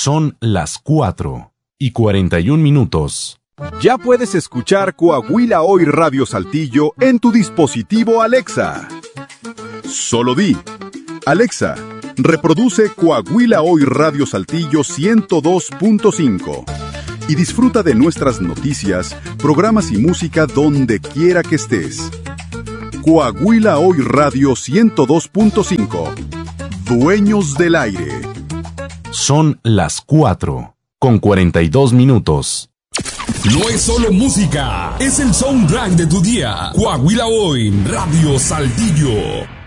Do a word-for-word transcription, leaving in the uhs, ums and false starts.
Son las cuatro y cuarenta y un minutos. Ya puedes escuchar Coahuila Hoy Radio Saltillo en tu dispositivo Alexa. Solo di: Alexa, reproduce Coahuila Hoy Radio Saltillo ciento dos punto cinco y disfruta de nuestras noticias, programas y música donde quiera que estés. Coahuila Hoy Radio ciento dos punto cinco. Dueños del aire. Son las cuatro con cuarenta y dos minutos. No es solo música, es el soundtrack de tu día. Coahuila Hoy Radio Saltillo.